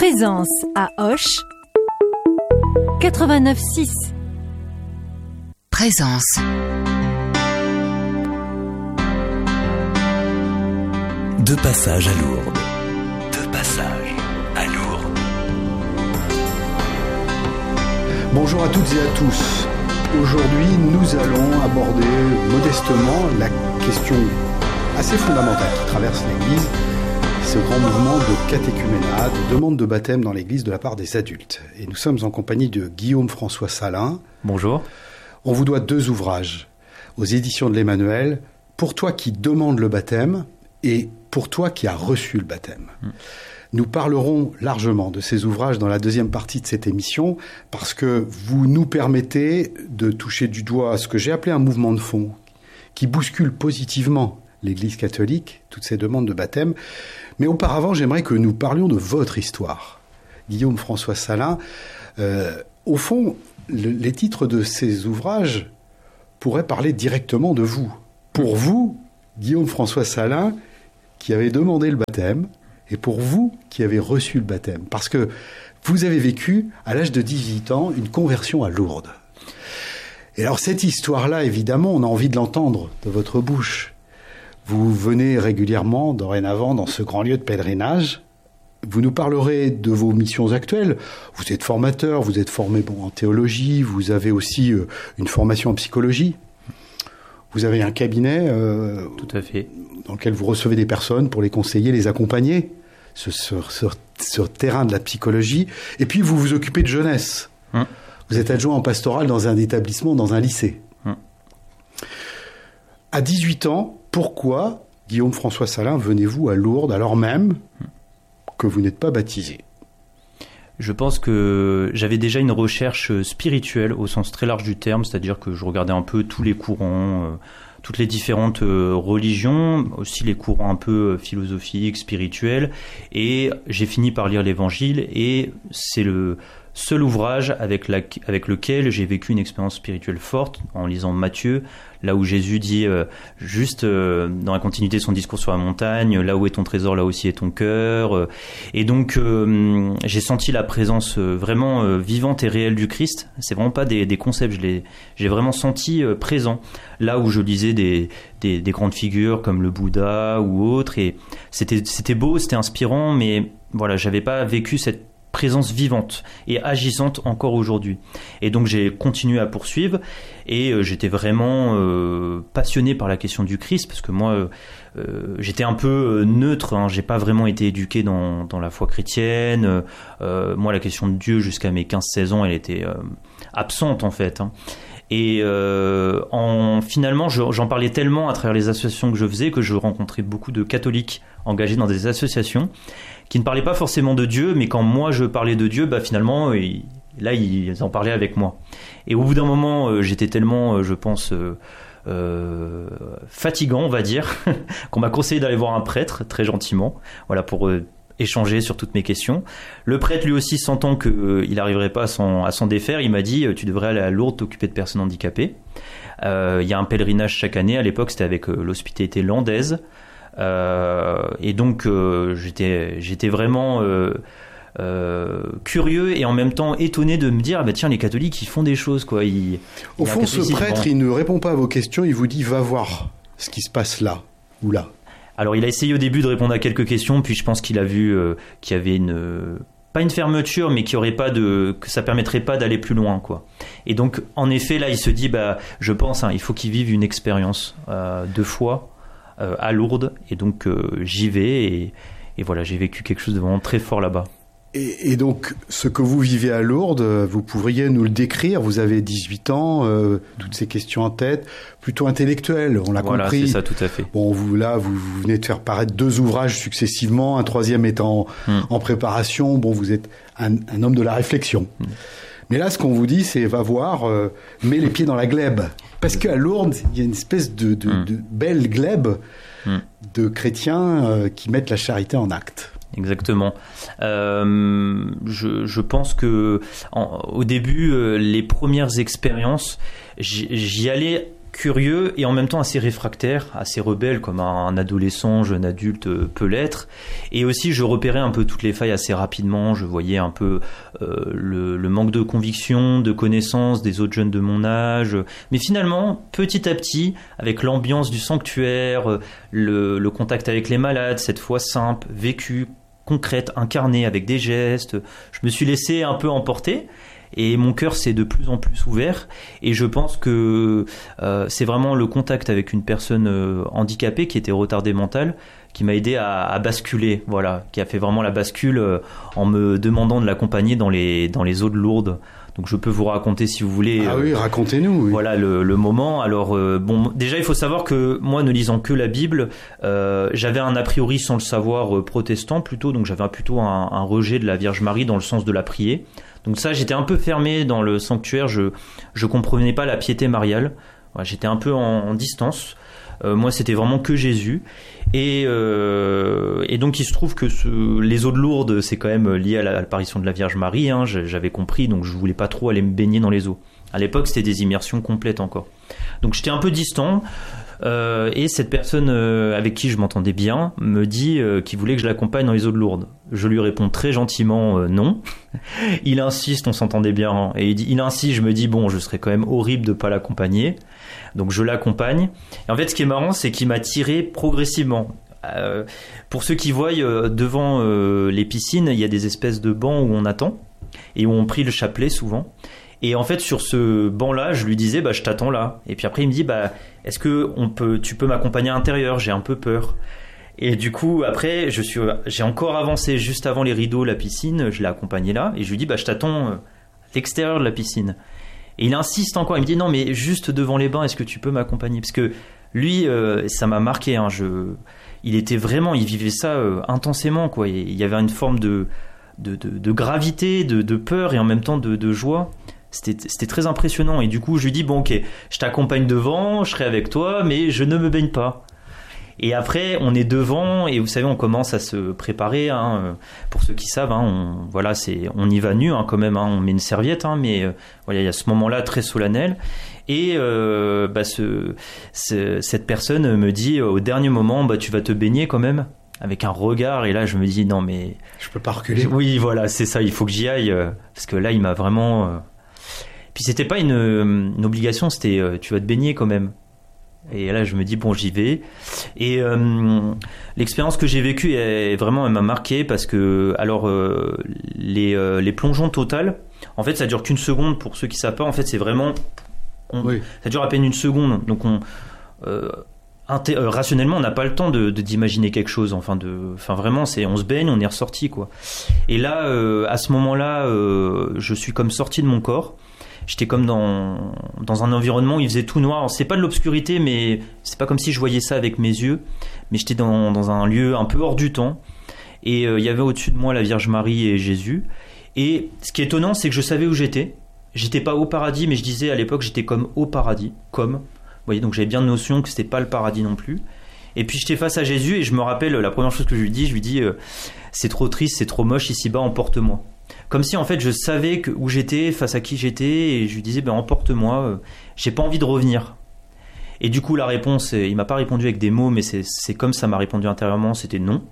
Présence à Auch 89.6. Présence. De passage à Lourdes. De passage à Lourdes. Bonjour à toutes et à tous. Aujourd'hui, nous allons aborder modestement la question assez fondamentale qui traverse l'Église, ce grand mouvement de catéchuménat, de demande de baptême dans l'Église de la part des adultes. Et nous sommes en compagnie de Guillaume François Salin. Bonjour. On vous doit 2 ouvrages aux éditions de l'Emmanuel, Pour toi qui demande le baptême et Pour toi qui as reçu le baptême. Nous parlerons largement de ces ouvrages dans la deuxième partie de cette émission parce que vous nous permettez de toucher du doigt ce que j'ai appelé un mouvement de fond qui bouscule positivement l'Église catholique, toutes ces demandes de baptême. Mais auparavant, j'aimerais que nous parlions de votre histoire. Guillaume François Salin, au fond, les titres de ces ouvrages pourraient parler directement de vous. Pour vous, Guillaume François Salin, qui avez demandé le baptême, et pour vous qui avez reçu le baptême. Parce que vous avez vécu, à l'âge de 18 ans, une conversion à Lourdes. Et alors cette histoire-là, évidemment, on a envie de l'entendre de votre bouche. Vous venez régulièrement, dorénavant, dans ce grand lieu de pèlerinage. Vous nous parlerez de vos missions actuelles. Vous êtes formateur, vous êtes formé en théologie, vous avez aussi une formation en psychologie. Vous avez un cabinet Tout à fait. Dans lequel vous recevez des personnes pour les conseiller, les accompagner sur terrain de la psychologie. Et puis vous vous occupez de jeunesse. Vous êtes adjoint en pastoral dans un établissement, dans un lycée. À 18 ans, pourquoi, Guillaume François Salin, venez-vous à Lourdes alors même que vous n'êtes pas baptisé ? Je pense que j'avais déjà une recherche spirituelle au sens très large du terme, c'est-à-dire que je regardais un peu tous les courants, toutes les différentes religions, aussi les courants un peu philosophiques, spirituels, et j'ai fini par lire l'Évangile, et c'est le seul ouvrage avec lequel j'ai vécu une expérience spirituelle forte, en lisant Matthieu, là où Jésus dit dans la continuité de son discours sur la montagne, là où est ton trésor, là aussi est ton cœur. Et donc j'ai senti la présence vraiment vivante et réelle du Christ. C'est vraiment pas des concepts, j'ai vraiment senti présent. Là où je lisais des grandes figures comme le Bouddha ou autres, et c'était beau, c'était inspirant, mais voilà, j'avais pas vécu cette présence vivante et agissante encore aujourd'hui. Et donc j'ai continué à poursuivre et j'étais vraiment passionné par la question du Christ parce que moi j'étais un peu neutre, hein, j'ai pas vraiment été éduqué dans la foi chrétienne. Moi la question de Dieu jusqu'à mes 15-16 ans elle était absente en fait, hein. Et finalement, j'en parlais tellement à travers les associations que je faisais que je rencontrais beaucoup de catholiques engagés dans des associations qui ne parlaient pas forcément de Dieu, mais quand moi je parlais de Dieu, finalement, là ils en parlaient avec moi. Et au bout d'un moment, j'étais tellement, je pense, fatigant, on va dire, qu'on m'a conseillé d'aller voir un prêtre, très gentiment, voilà, pour échanger sur toutes mes questions. Le prêtre, lui aussi, sentant qu'il n'arriverait pas à s'en défaire, il m'a dit « Tu devrais aller à Lourdes t'occuper de personnes handicapées. » Il y a un pèlerinage chaque année. À l'époque, c'était avec l'hospitalité landaise. Et donc, j'étais vraiment curieux et en même temps étonné de me dire « Tiens, les catholiques, ils font des choses. » quoi. Au fond, ce prêtre, il ne répond pas à vos questions. Il vous dit « Va voir ce qui se passe là ou là. » Alors, il a essayé au début de répondre à quelques questions, puis je pense qu'il a vu qu'il y avait pas une fermeture, mais que ça permettrait pas d'aller plus loin, quoi. Et donc, en effet, là, il se dit, je pense, il faut qu'il vive une expérience de foi à Lourdes, et donc j'y vais, et voilà, j'ai vécu quelque chose de vraiment très fort là-bas. Et donc, ce que vous vivez à Lourdes, vous pourriez nous le décrire. Vous avez 18 ans, toutes ces questions en tête, plutôt intellectuelles, on l'a compris. Voilà, c'est ça, tout à fait. Bon, vous venez de faire paraître 2 ouvrages successivement, un 3e est en préparation. Bon, vous êtes un homme de la réflexion. Mais là, ce qu'on vous dit, c'est va voir, mets les pieds dans la glèbe. Parce qu'à Lourdes, il y a une espèce de belle glèbe de chrétiens qui mettent la charité en acte. Exactement. Je pense que au début, les premières expériences, j'y allais curieux et en même temps assez réfractaire, assez rebelle comme un adolescent, jeune adulte peut l'être. Et aussi je repérais un peu toutes les failles assez rapidement, je voyais un peu le manque de conviction, de connaissance des autres jeunes de mon âge. Mais finalement, petit à petit, avec l'ambiance du sanctuaire, le contact avec les malades, cette foi simple, vécue, concrète, incarnée avec des gestes, je me suis laissé un peu emporter. Et mon cœur s'est de plus en plus ouvert et je pense que c'est vraiment le contact avec une personne handicapée qui était retardée mentale qui m'a aidé à basculer, voilà, qui a fait vraiment la bascule en me demandant de l'accompagner dans les eaux de Lourdes. Donc je peux vous raconter si vous voulez. Ah oui, racontez-nous. Oui. Voilà le moment. Alors bon, déjà il faut savoir que moi, ne lisant que la Bible, j'avais un a priori sans le savoir protestant plutôt, donc j'avais plutôt un rejet de la Vierge Marie dans le sens de la prier. Donc ça, j'étais un peu fermé dans le sanctuaire, je comprenais pas la piété mariale. Voilà, j'étais un peu en distance. Moi, c'était vraiment que Jésus. Et donc, il se trouve que les eaux de Lourdes, c'est quand même lié à l'apparition de la Vierge Marie. Hein, j'avais compris, donc je voulais pas trop aller me baigner dans les eaux. À l'époque, c'était des immersions complètes encore. Donc, j'étais un peu distant. Et cette personne avec qui je m'entendais bien me dit qu'il voulait que je l'accompagne dans les eaux de Lourdes. Je lui réponds très gentiment non. Il insiste, on s'entendait bien, hein, et il insiste, je me dis bon, je serais quand même horrible de pas l'accompagner. Donc je l'accompagne. Et en fait, ce qui est marrant, c'est qu'il m'a tiré progressivement. Pour ceux qui voient devant les piscines, il y a des espèces de bancs où on attend et où on prie le chapelet souvent. Et en fait, sur ce banc-là, je lui disais, je t'attends là. Et puis après, il me dit, est-ce que tu peux m'accompagner à l'intérieur? J'ai un peu peur. Et du coup, après, j'ai encore avancé juste avant les rideaux, la piscine. Je l'ai accompagné là. Et je lui dis, je t'attends à l'extérieur de la piscine. Et il insiste encore. Il me dit, non, mais juste devant les bains, est-ce que tu peux m'accompagner? Parce que lui, ça m'a marqué. Hein, il vivait ça intensément, quoi. Il y avait une forme de gravité, de peur et en même temps de joie. C'était très impressionnant et du coup je lui dis bon ok, je t'accompagne devant, je serai avec toi mais je ne me baigne pas. Et après on est devant et vous savez on commence à se préparer hein, pour ceux qui savent hein, on y va nu hein, quand même hein, on met une serviette hein, mais voilà il y a ce moment là très solennel et cette personne me dit au dernier moment tu vas te baigner quand même avec un regard et là je me dis non mais je peux pas reculer. Oui voilà c'est ça, il faut que j'y aille parce que là il m'a vraiment puis c'était pas une obligation, c'était tu vas te baigner quand même. Et là je me dis bon j'y vais. Et l'expérience que j'ai vécue elle m'a marqué parce que alors les plongeons total, en fait ça dure qu'une seconde pour ceux qui savent pas. En fait c'est vraiment ça dure à peine une seconde. Donc rationnellement on n'a pas le temps d'imaginer quelque chose. Enfin vraiment on se baigne, on est ressorti quoi. Et là à ce moment-là je suis comme sorti de mon corps. J'étais comme dans un environnement où il faisait tout noir. C'est pas de l'obscurité, mais c'est pas comme si je voyais ça avec mes yeux. Mais j'étais dans un lieu un peu hors du temps. Et il y avait au-dessus de moi la Vierge Marie et Jésus. Et ce qui est étonnant, c'est que je savais où j'étais. J'étais pas au paradis, mais je disais à l'époque, j'étais comme au paradis. Vous voyez, donc j'avais bien notion que c'était pas le paradis non plus. Et puis j'étais face à Jésus et je me rappelle la première chose que je lui dis, c'est trop triste, c'est trop moche ici-bas, emporte-moi. Comme si en fait je savais où j'étais, face à qui j'étais, et je lui disais emporte-moi, j'ai pas envie de revenir. Et du coup la réponse, il m'a pas répondu avec des mots, mais c'est comme ça m'a répondu intérieurement, c'était non.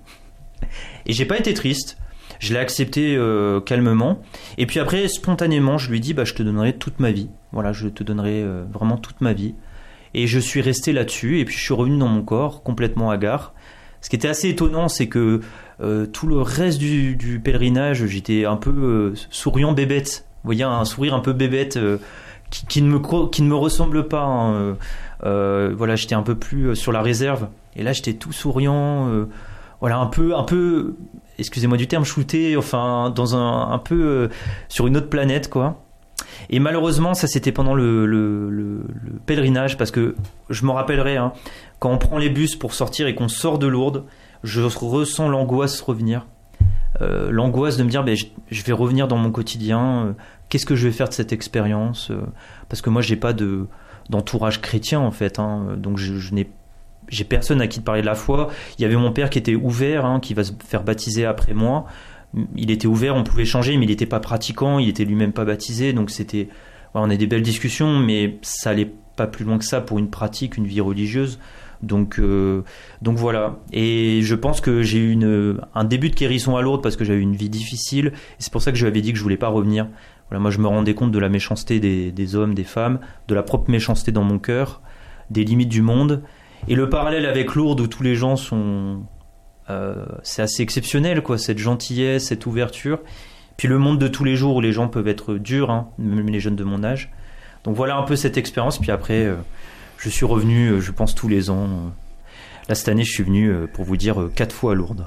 Et j'ai pas été triste, je l'ai accepté calmement. Et puis après spontanément je lui dis je te donnerai toute ma vie. Voilà, je te donnerai vraiment toute ma vie. Et je suis resté là-dessus, et puis je suis revenu dans mon corps complètement hagard. Ce qui était assez étonnant, c'est que tout le reste du pèlerinage, j'étais un peu souriant bébête. Vous voyez, un sourire un peu bébête qui ne me ressemble pas. Hein. Voilà, j'étais un peu plus sur la réserve. Et là, j'étais tout souriant. Voilà, un peu, excusez-moi du terme, shooté, enfin, dans un peu sur une autre planète, quoi. Et malheureusement, ça c'était pendant le pèlerinage, parce que je me rappellerai, hein, quand on prend les bus pour sortir et qu'on sort de Lourdes, je ressens l'angoisse revenir. L'angoisse de me dire, je vais revenir dans mon quotidien, qu'est-ce que je vais faire de cette expérience, parce que moi j'ai pas d'entourage chrétien en fait, hein, donc j'ai personne à qui te parler de la foi. Il y avait mon père qui était ouvert, hein, qui va se faire baptiser après moi. Il était ouvert, on pouvait changer, mais il n'était pas pratiquant, il était lui-même pas baptisé, donc c'était, on a des belles discussions, mais ça allait pas plus loin que ça pour une pratique, une vie religieuse. Donc voilà. Et je pense que j'ai eu un début de guérison à Lourdes parce que j'avais eu une vie difficile. Et c'est pour ça que je lui avais dit que je voulais pas revenir. Voilà, moi je me rendais compte de la méchanceté des hommes, des femmes, de la propre méchanceté dans mon cœur, des limites du monde. Et le parallèle avec Lourdes où tous les gens sont... c'est assez exceptionnel, quoi, cette gentillesse, cette ouverture. Puis le monde de tous les jours où les gens peuvent être durs, hein, même les jeunes de mon âge. Donc voilà un peu cette expérience. Puis après... je suis revenu, je pense, tous les ans. Là, cette année, je suis venu, pour vous dire, 4 fois à Lourdes.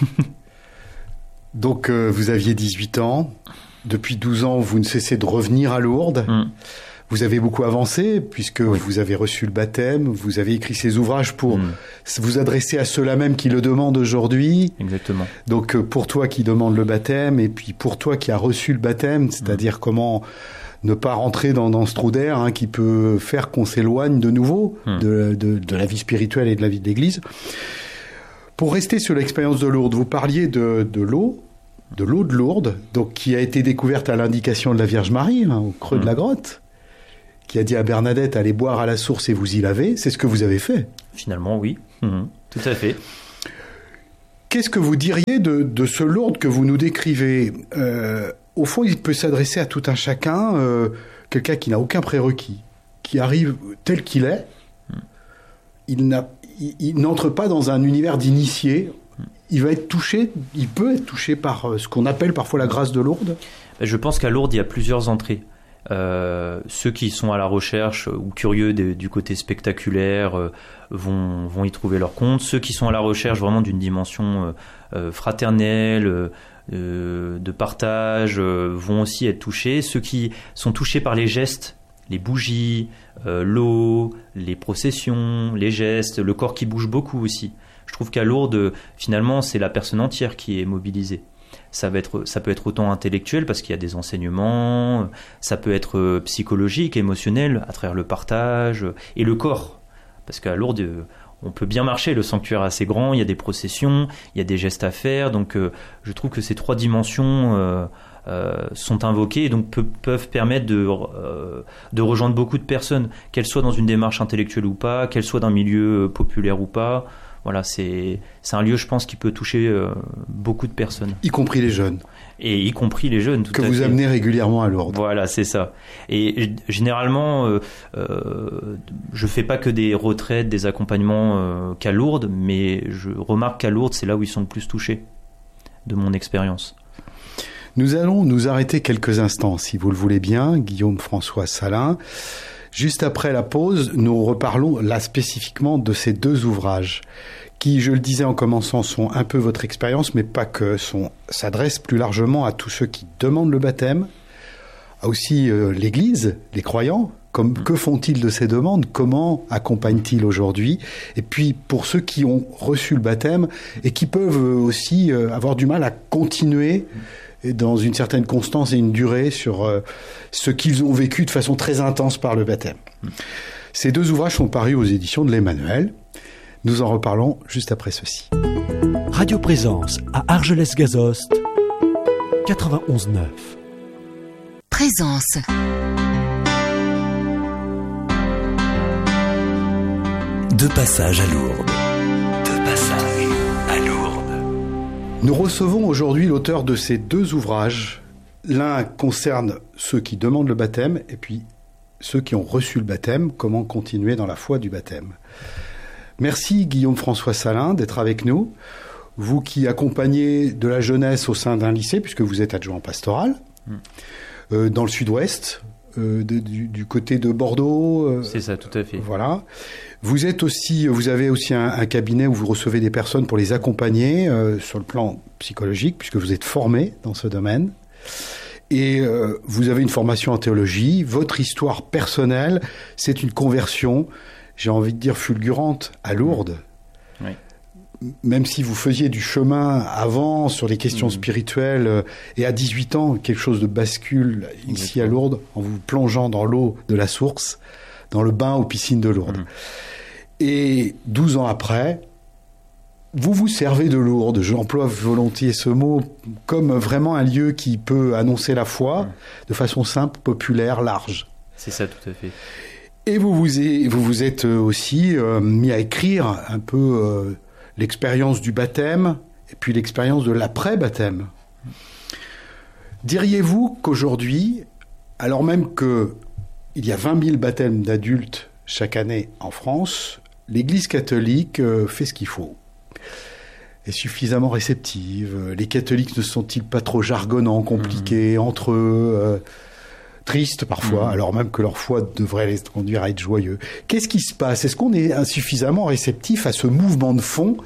Donc, vous aviez 18 ans. Depuis 12 ans, vous ne cessez de revenir à Lourdes. Vous avez beaucoup avancé, puisque vous avez reçu le baptême. Vous avez écrit ces ouvrages pour vous adresser à ceux-là même qui le demandent aujourd'hui. Exactement. Donc, pour toi qui demande le baptême, et puis pour toi qui as reçu le baptême, c'est-à-dire comment... ne pas rentrer dans ce trou d'air qui peut faire qu'on s'éloigne de nouveau de la vie spirituelle et de la vie de l'Église. Pour rester sur l'expérience de Lourdes, vous parliez de l'eau de Lourdes, donc, qui a été découverte à l'indication de la Vierge Marie, au creux de la grotte, qui a dit à Bernadette, allez boire à la source et vous y lavez. C'est ce que vous avez fait. Finalement, oui. Tout à fait. Qu'est-ce que vous diriez de ce Lourdes que vous nous décrivez ? Au fond, il peut s'adresser à tout un chacun, quelqu'un qui n'a aucun prérequis, qui arrive tel qu'il est. Il n'entre pas dans un univers d'initié. Il va être touché, il peut être touché par ce qu'on appelle parfois la grâce de Lourdes. Je pense qu'à Lourdes, il y a plusieurs entrées. Ceux qui sont à la recherche ou curieux du côté spectaculaire vont y trouver leur compte. Ceux qui sont à la recherche vraiment d'une dimension fraternelle, de partage, vont aussi être touchés. Ceux qui sont touchés par les gestes, les bougies, l'eau, les processions, les gestes, le corps qui bouge beaucoup aussi. Je trouve qu'à Lourdes, finalement, c'est la personne entière qui est mobilisée. Ça peut être autant intellectuel parce qu'il y a des enseignements, ça peut être psychologique, émotionnel, à travers le partage, et le corps. Parce qu'à Lourdes, on peut bien marcher, le sanctuaire est assez grand, il y a des processions, il y a des gestes à faire, donc je trouve que ces 3 dimensions sont invoquées et donc peuvent permettre de rejoindre beaucoup de personnes, qu'elles soient dans une démarche intellectuelle ou pas, qu'elles soient d'un milieu populaire ou pas. Voilà, c'est un lieu, je pense, qui peut toucher beaucoup de personnes. Y compris les jeunes. Et y compris les jeunes, tout à fait. Que vous amenez régulièrement à Lourdes. Voilà, c'est ça. Et généralement, je fais pas que des retraites, des accompagnements qu'à Lourdes, mais je remarque qu'à Lourdes, c'est là où ils sont le plus touchés, de mon expérience. Nous allons nous arrêter quelques instants, si vous le voulez bien, Guillaume François Salin. Juste après la pause, nous reparlons là spécifiquement de ces 2 ouvrages qui, je le disais en commençant, sont un peu votre expérience, mais pas que, s'adressent plus largement à tous ceux qui demandent le baptême, à aussi l'Église, les croyants, que font-ils de ces demandes, comment accompagnent-ils aujourd'hui, et puis pour ceux qui ont reçu le baptême et qui peuvent aussi avoir du mal à continuer dans une certaine constance et une durée sur ce qu'ils ont vécu de façon très intense par le baptême. Ces 2 ouvrages sont parus aux éditions de l'Emmanuel. Nous en reparlons juste après ceci. Radio Présence à Argelès-Gazost, 91.9. Présence. De passage à Lourdes. De passage à Lourdes. Nous recevons aujourd'hui l'auteur de ces 2 ouvrages. L'un concerne ceux qui demandent le baptême et puis ceux qui ont reçu le baptême, comment continuer dans la foi du baptême. Merci Guillaume François Salin d'être avec nous. Vous qui accompagnez de la jeunesse au sein d'un lycée, puisque vous êtes adjoint pastoral, dans le sud-ouest, du côté de Bordeaux. C'est ça, tout à fait. Voilà. Vous avez aussi un cabinet où vous recevez des personnes pour les accompagner sur le plan psychologique, puisque vous êtes formé dans ce domaine. Et vous avez une formation en théologie. Votre histoire personnelle, c'est une conversion, j'ai envie de dire fulgurante, à Lourdes. Oui. Même si vous faisiez du chemin avant sur les questions spirituelles, et à 18 ans, quelque chose de bascule ici à Lourdes, en vous plongeant dans l'eau de la source, dans le bain aux piscines de Lourdes. Et 12 ans après, vous vous servez de Lourdes, j'emploie volontiers ce mot, comme vraiment un lieu qui peut annoncer la foi de façon simple, populaire, large. C'est ça, tout à fait. Et vous vous êtes aussi mis à écrire un peu l'expérience du baptême et puis l'expérience de l'après-baptême. Diriez-vous qu'aujourd'hui, alors même qu'il y a 20 000 baptêmes d'adultes chaque année en France, l'Église catholique fait ce qu'il faut, est suffisamment réceptive? Les catholiques ne sont-ils pas trop jargonnants, compliqués entre eux, tristes parfois, alors même que leur foi devrait les conduire à être joyeux? Qu'est-ce qui se passe? Est-ce qu'on est insuffisamment réceptif à ce mouvement de fond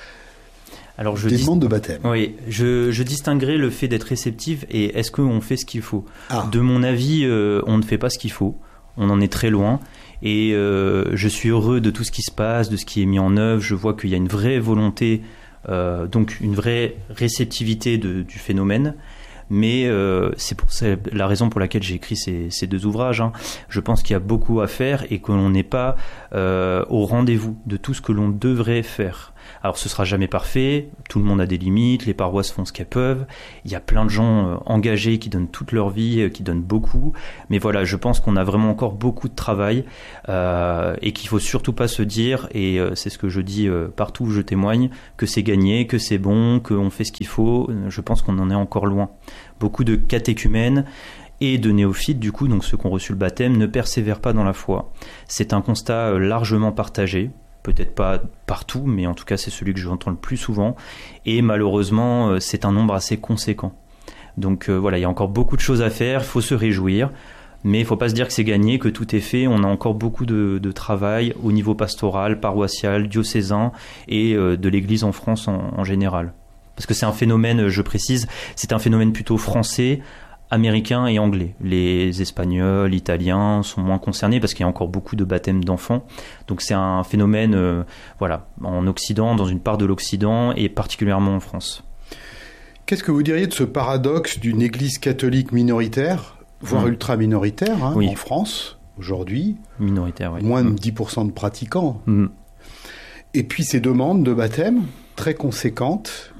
des demandes de baptême? Oui, je distinguerai le fait d'être réceptif et est-ce qu'on fait ce qu'il faut. De mon avis, on ne fait pas ce qu'il faut. On en est très loin. Et je suis heureux de tout ce qui se passe, de ce qui est mis en œuvre. Je vois qu'il y a une vraie volonté, donc une vraie réceptivité du phénomène. Mais c'est la raison pour laquelle j'ai écrit ces deux ouvrages. Je pense qu'il y a beaucoup à faire et que l'on n'est pas au rendez-vous de tout ce que l'on devrait faire. Alors ce sera jamais parfait, tout le monde a des limites, les paroisses font ce qu'elles peuvent, il y a plein de gens engagés qui donnent toute leur vie, qui donnent beaucoup, mais voilà, je pense qu'on a vraiment encore beaucoup de travail et qu'il faut surtout pas se dire, et c'est ce que je dis partout où je témoigne, que c'est gagné, que c'est bon, qu'on fait ce qu'il faut. Je pense qu'on en est encore loin. Beaucoup de catéchumènes et de néophytes, du coup, donc ceux qui ont reçu le baptême, ne persévèrent pas dans la foi. C'est un constat largement partagé. Peut-être pas partout, mais en tout cas c'est celui que j'entends le plus souvent, et malheureusement c'est un nombre assez conséquent. Donc voilà, il y a encore beaucoup de choses à faire, il faut se réjouir, mais il ne faut pas se dire que c'est gagné, que tout est fait. On a encore beaucoup de travail au niveau pastoral, paroissial, diocésain et de l'Église en France en général. Parce que c'est un phénomène, je précise, c'est un phénomène plutôt français, américains et anglais. Les Espagnols, Italiens sont moins concernés parce qu'il y a encore beaucoup de baptêmes d'enfants. Donc c'est un phénomène, en Occident, dans une part de l'Occident et particulièrement en France. Qu'est-ce que vous diriez de ce paradoxe d'une Église catholique minoritaire, voire ultra-minoritaire, en France, aujourd'hui? Minoritaire, oui. Moins de 10% de pratiquants. Et puis ces demandes de baptême, très conséquentes.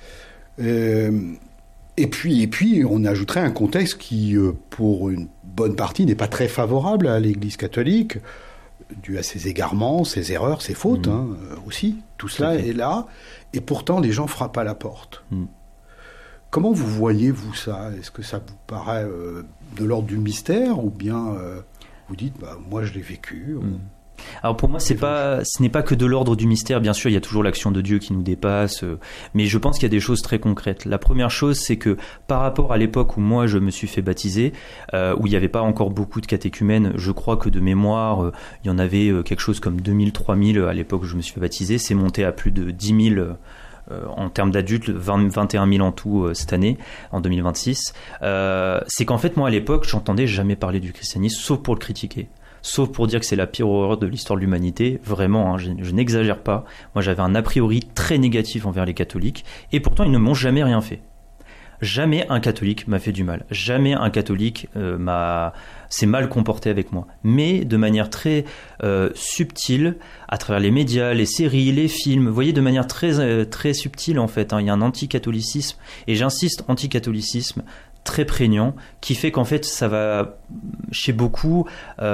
Et puis, on ajouterait un contexte qui, pour une bonne partie, n'est pas très favorable à l'Église catholique, dû à ses égarements, ses erreurs, ses fautes aussi. Tout cela est là, et pourtant les gens frappent à la porte. Comment vous voyez-vous ça? Est-ce que ça vous paraît de l'ordre du mystère, ou bien vous dites, moi je l'ai vécu Alors pour moi, ce n'est pas que de l'ordre du mystère. Bien sûr, il y a toujours l'action de Dieu qui nous dépasse, mais je pense qu'il y a des choses très concrètes. La première chose, c'est que par rapport à l'époque où moi je me suis fait baptiser, où il n'y avait pas encore beaucoup de catéchumènes, je crois que de mémoire, il y en avait quelque chose comme 2000, 3000 à l'époque où je me suis fait baptiser. C'est monté à plus de 10 000 en termes d'adultes, 21 000 en tout cette année, en 2026. C'est qu'en fait, moi à l'époque, j'entendais jamais parler du christianisme, sauf pour le critiquer. Sauf pour dire que c'est la pire horreur de l'histoire de l'humanité. Vraiment, je n'exagère pas. Moi, j'avais un a priori très négatif envers les catholiques. Et pourtant, ils ne m'ont jamais rien fait. Jamais un catholique m'a fait du mal. Jamais un catholique s'est mal comporté avec moi. Mais de manière très subtile, à travers les médias, les séries, les films, vous voyez, de manière très, très subtile en fait. Il y a un anticatholicisme, et j'insiste, anticatholicisme, très prégnant, qui fait qu'en fait ça va chez beaucoup créer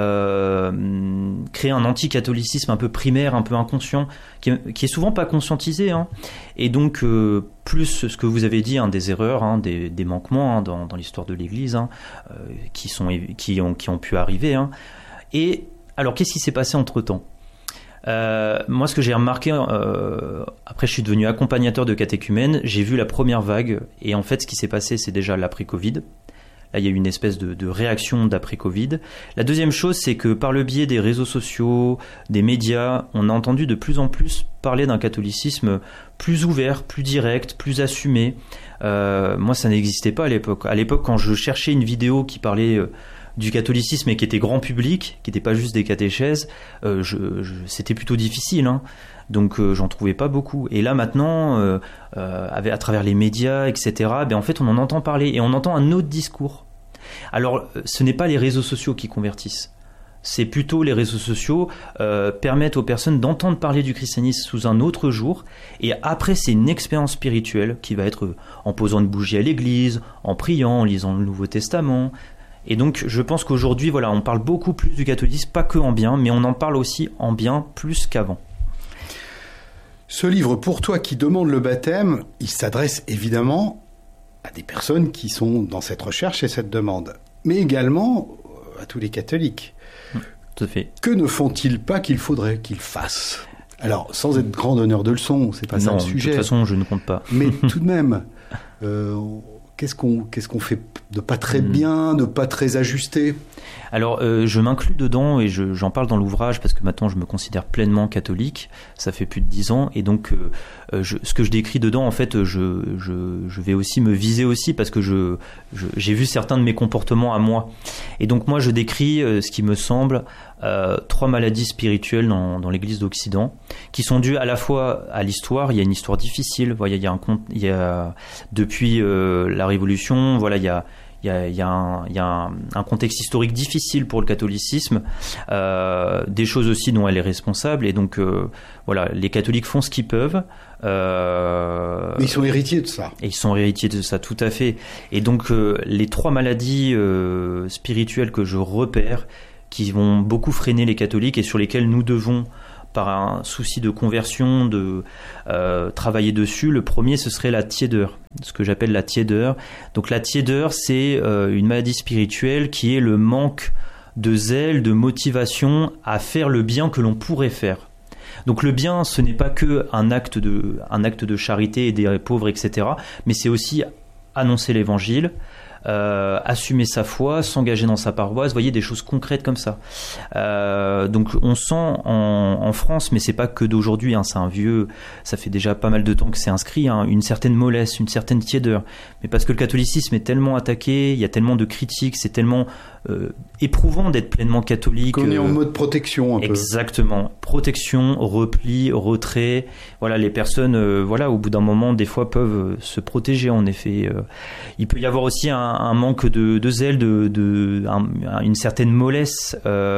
un anticatholicisme un peu primaire, un peu inconscient, qui est souvent pas conscientisé, et donc plus ce que vous avez dit, des erreurs, des manquements dans l'histoire de l'Église, qui ont pu arriver, et alors qu'est-ce qui s'est passé entre temps? Moi, ce que j'ai remarqué, après je suis devenu accompagnateur de catéchumènes, j'ai vu la première vague, et en fait ce qui s'est passé, c'est déjà l'après-Covid. Là, il y a eu une espèce de réaction d'après-Covid. La deuxième chose, c'est que par le biais des réseaux sociaux, des médias, on a entendu de plus en plus parler d'un catholicisme plus ouvert, plus direct, plus assumé. Moi, ça n'existait pas à l'époque. À l'époque, quand je cherchais une vidéo qui parlait du catholicisme et qui était grand public, qui n'était pas juste des catéchèses, c'était plutôt difficile, donc j'en trouvais pas beaucoup. Et là maintenant, à travers les médias, etc., en fait on en entend parler, et on entend un autre discours. Alors ce n'est pas les réseaux sociaux qui convertissent, c'est plutôt les réseaux sociaux permettent aux personnes d'entendre parler du christianisme sous un autre jour, et après c'est une expérience spirituelle qui va être en posant une bougie à l'église, en priant, en lisant le Nouveau Testament. Et donc, je pense qu'aujourd'hui, voilà, on parle beaucoup plus du catholicisme, pas que en bien, mais on en parle aussi en bien plus qu'avant. Ce livre, Pour toi qui demande le baptême, il s'adresse évidemment à des personnes qui sont dans cette recherche et cette demande, mais également à tous les catholiques. Tout à fait. Que ne font-ils pas qu'il faudrait qu'ils fassent ? Alors, sans être grand donneur de leçons, c'est pas ça le sujet. De toute façon, je ne compte pas. Mais tout de même, qu'est-ce qu'on fait de pas très bien, de pas très ajusté ? Alors, je m'inclus dedans et j'en parle dans l'ouvrage parce que maintenant je me considère pleinement catholique. Ça fait plus de 10 ans et donc ce que je décris dedans, en fait, je vais aussi me viser aussi parce que j'ai vu certains de mes comportements à moi. Et donc moi, je décris ce qui me semble 3 maladies spirituelles dans l'Église d'Occident qui sont dues à la fois à l'histoire. Il y a une histoire difficile. Voilà, il y a depuis la Révolution, voilà, il y a un contexte historique difficile pour le catholicisme, des choses aussi dont elle est responsable, et donc voilà, les catholiques font ce qu'ils peuvent. Mais ils sont héritiers de ça. Et ils sont héritiers de ça, tout à fait. Et donc les 3 maladies spirituelles que je repère, qui vont beaucoup freiner les catholiques et sur lesquelles nous devons, par un souci de conversion, de travailler dessus. Le premier, ce serait la tiédeur, ce que j'appelle la tiédeur. Donc la tiédeur, c'est une maladie spirituelle qui est le manque de zèle, de motivation à faire le bien que l'on pourrait faire. Donc le bien, ce n'est pas que un acte de charité, aider les pauvres, etc. Mais c'est aussi annoncer l'évangile, assumer sa foi, s'engager dans sa paroisse, vous voyez, des choses concrètes comme ça. Donc on sent en France, mais c'est pas que d'aujourd'hui, hein, ça fait déjà pas mal de temps que c'est inscrit, hein, une certaine mollesse, une certaine tiédeur. Mais parce que le catholicisme est tellement attaqué, il y a tellement de critiques, c'est tellement éprouvant d'être pleinement catholique. Qu'on est en mode protection un peu. Exactement. Protection, repli, retrait. Voilà, les personnes, voilà, au bout d'un moment, des fois, peuvent se protéger, en effet. Il peut y avoir aussi un manque de zèle, une certaine mollesse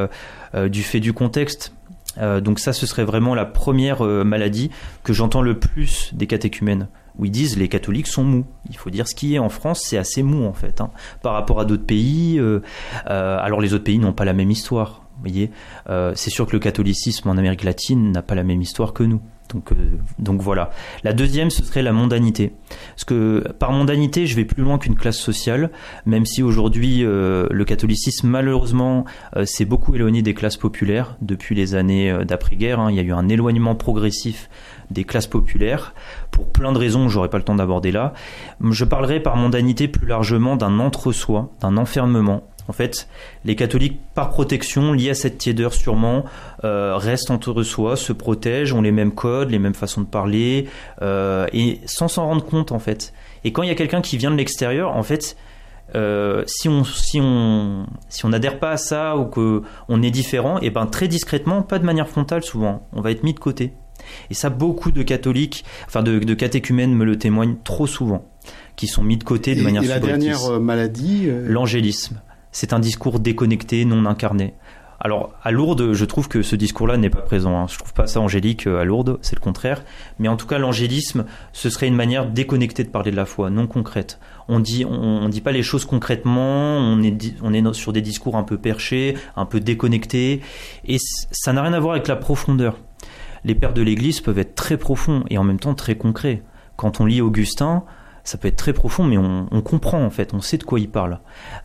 du fait du contexte. Donc ça, ce serait vraiment la première maladie que j'entends le plus des catéchumènes, où ils disent les catholiques sont mous. Il faut dire ce qui est en France, c'est assez mou en fait, hein, par rapport à d'autres pays. Alors les autres pays n'ont pas la même histoire. Vous voyez, c'est sûr que le catholicisme en Amérique latine n'a pas la même histoire que nous. Donc voilà. La deuxième, ce serait la mondanité. Parce que par mondanité, je vais plus loin qu'une classe sociale, même si aujourd'hui le catholicisme, malheureusement, s'est beaucoup éloigné des classes populaires depuis les années d'après-guerre. Hein. Il y a eu un éloignement progressif des classes populaires pour plein de raisons que j'aurais pas le temps d'aborder là. Je parlerai par mondanité plus largement d'un entre-soi, d'un enfermement. En fait, les catholiques, par protection, liés à cette tiédeur sûrement, restent entre soi, se protègent, ont les mêmes codes, les mêmes façons de parler, et sans s'en rendre compte, en fait. Et quand il y a quelqu'un qui vient de l'extérieur, en fait, si on n'adhère pas à ça ou qu'on est différent, et ben très discrètement, pas de manière frontale souvent, on va être mis de côté. Et ça, beaucoup de catholiques, enfin de catéchumènes me le témoignent trop souvent, qui sont mis de côté de manière subreptice. Et la dernière maladie L'angélisme. C'est un discours déconnecté, non incarné. Alors, à Lourdes, je trouve que ce discours-là n'est pas présent. Hein. Je trouve pas ça angélique à Lourdes, c'est le contraire. Mais en tout cas, l'angélisme, ce serait une manière déconnectée de parler de la foi, non concrète. On dit pas les choses concrètement, on est sur des discours un peu perchés, un peu déconnectés. Et ça n'a rien à voir avec la profondeur. Les pères de l'Église peuvent être très profonds et en même temps très concrets. Quand on lit Augustin, ça peut être très profond, mais on comprend en fait, on sait de quoi il parle.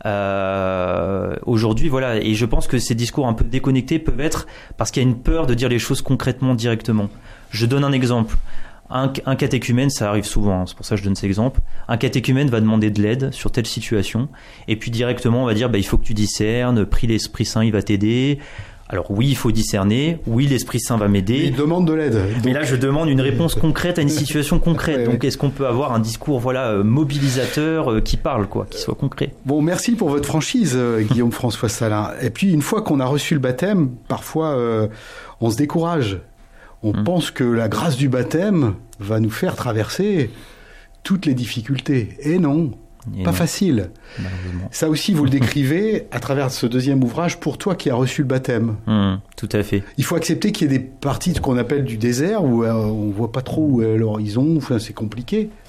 Aujourd'hui, voilà, et je pense que ces discours un peu déconnectés peuvent être parce qu'il y a une peur de dire les choses concrètement, directement. Je donne un exemple. Un catéchumène, ça arrive souvent, hein, c'est pour ça que je donne cet exemple. Un catéchumène va demander de l'aide sur telle situation, et puis directement on va dire, il faut que tu discernes, prie l'Esprit Saint, il va t'aider. Alors oui, il faut discerner, oui, l'Esprit Saint va m'aider. Il demande de l'aide. Mais là, je demande une réponse concrète à une situation concrète. Donc, est-ce qu'on peut avoir un discours, mobilisateur, qui parle, qui soit concret? Bon, merci pour votre franchise, Guillaume François Salin. Et puis, une fois qu'on a reçu le baptême, parfois, on se décourage. On pense que la grâce du baptême va nous faire traverser toutes les difficultés. Et non. Pas facile. Ça aussi, vous le décrivez à travers ce deuxième ouvrage, Pour toi qui as reçu le baptême. Tout à fait. Il faut accepter qu'il y ait des parties de ce qu'on appelle du désert où on voit pas trop où est l'horizon, c'est compliqué.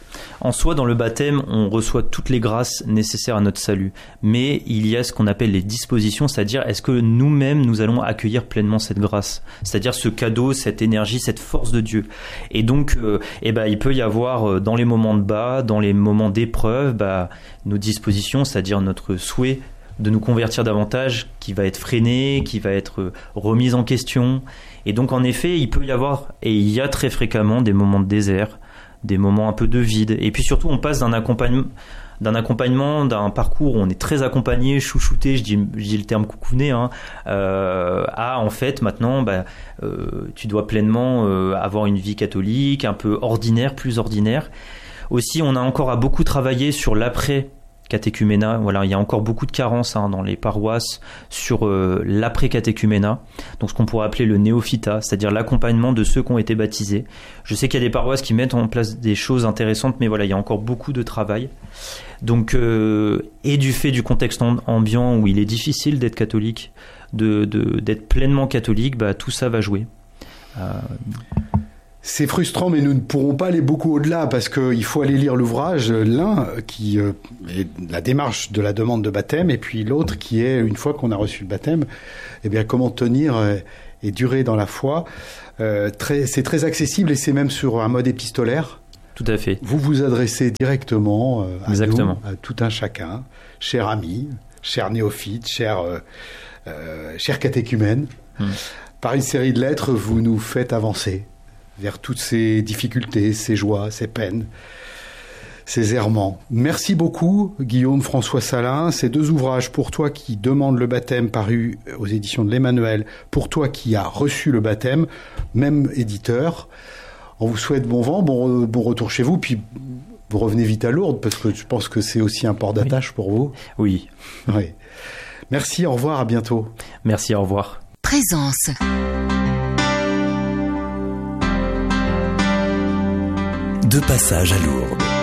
En soi, dans le baptême, on reçoit toutes les grâces nécessaires à notre salut. Mais il y a ce qu'on appelle les dispositions, c'est-à-dire est-ce que nous-mêmes, nous allons accueillir pleinement cette grâce, c'est-à-dire ce cadeau, cette énergie, cette force de Dieu. Et donc, il peut y avoir dans les moments de bas, dans les moments d'épreuve, nos dispositions, c'est-à-dire notre souhait de nous convertir davantage, qui va être freiné, qui va être remise en question. Et donc, en effet, il peut y avoir, et il y a très fréquemment des moments de désert, des moments un peu de vide. Et puis surtout, on passe d'un accompagnement, d'un parcours où on est très accompagné, chouchouté, je dis le terme coucouné, à en fait maintenant, tu dois pleinement avoir une vie catholique, un peu ordinaire, plus ordinaire. Aussi, on a encore à beaucoup travailler sur l'après-catéchuménat. Voilà, il y a encore beaucoup de carences dans les paroisses sur l'après-catéchuménat. Donc ce qu'on pourrait appeler le néophytat, c'est-à-dire l'accompagnement de ceux qui ont été baptisés. Je sais qu'il y a des paroisses qui mettent en place des choses intéressantes, mais voilà, il y a encore beaucoup de travail. Donc, et du fait du contexte ambiant où il est difficile d'être catholique, d'être pleinement catholique, tout ça va jouer. C'est frustrant, mais nous ne pourrons pas aller beaucoup au-delà parce qu'il faut aller lire l'ouvrage, l'un qui est la démarche de la demande de baptême, et puis l'autre qui est, une fois qu'on a reçu le baptême, comment tenir et durer dans la foi. C'est très accessible et c'est même sur un mode épistolaire. Tout à fait. Vous vous adressez directement à Exactement. nous, à tout un chacun, cher ami, cher néophyte, cher catéchumène. Par une série de lettres, vous nous faites avancer vers toutes ces difficultés, ces joies, ces peines, ces errements. Merci beaucoup, Guillaume François Salin. Ces deux ouvrages, Pour toi qui demande le baptême, parus aux éditions de l'Emmanuel, Pour toi qui as reçu le baptême, même éditeur. On vous souhaite bon vent, bon retour chez vous, puis vous revenez vite à Lourdes, parce que je pense que c'est aussi un port d'attache pour vous. Oui. Merci, au revoir, à bientôt. Merci, au revoir. Présence. De passage à Lourdes.